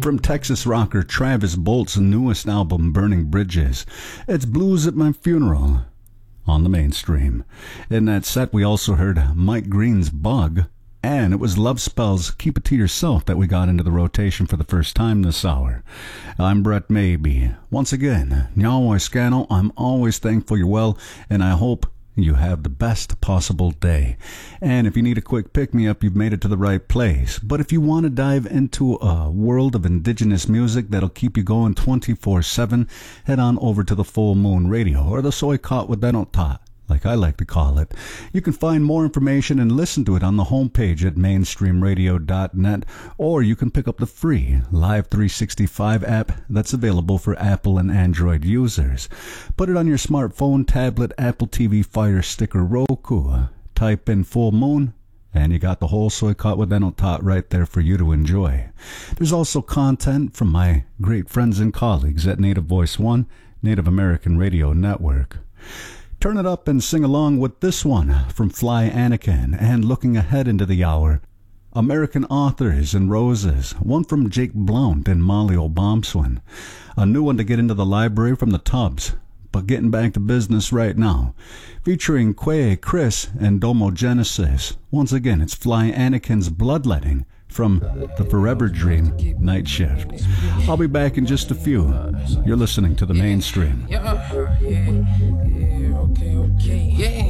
From Texas rocker Travis Bolt's newest album, Burning Bridges, it's Blues at My Funeral on the Mainstream. In that set, we also heard Mike Green's Bug, and it was Love Spell's Keep It To Yourself that we got into the rotation for the first time this hour. I'm Brett Maybe. Once again, Nyawa Scano, I'm always thankful you're well, and I hope you have the best possible day. And if you need a quick pick-me-up, you've made it to the right place. But if you want to dive into a world of indigenous music that'll keep you going 24/7, head on over to the Full Moon Radio, or the Soy Caught with Benotah, like I like to call it. You can find more information and listen to it on the homepage at mainstreamradio.net, or you can pick up the free Live 365 app that's available for Apple and Android users. Put it on your smartphone, tablet, Apple TV, Fire Stick, or Roku. Type in Full Moon, and you got the whole Soy Caught with Benotah right there for you to enjoy. There's also content from my great friends and colleagues at Native Voice One, Native American Radio Network. Turn it up and sing along with this one from Fly Anakin. And looking ahead into the hour, American Authors and Roses, one from Jake Blount and Molly O'Bombswin. A new one to get into the library from the Tubbs, but getting back to business right now. Featuring Quay, Chris, and Domo Genesis. Once again, it's Fly Anakin's Bloodletting from the Forever Dream Night Shift. I'll be back in just a few. You're listening to the Mainstream. Okay.